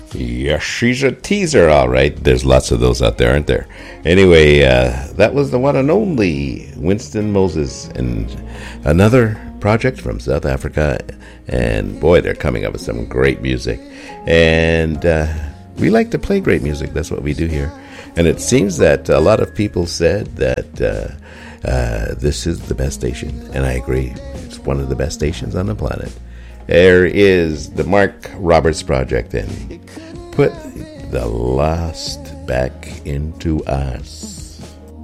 Yes, she's a teaser, all right. There's lots of those out there, aren't there? Anyway, that was the one and only Winston Moses, and another project from South Africa. And boy, they're coming up with some great music. And we like to play great music. That's what we do here. And it seems that a lot of people said that this is the best station. And I agree. It's one of the best stations on the planet. There is the Mark Roberts Project, and Put the Lost Back into Us.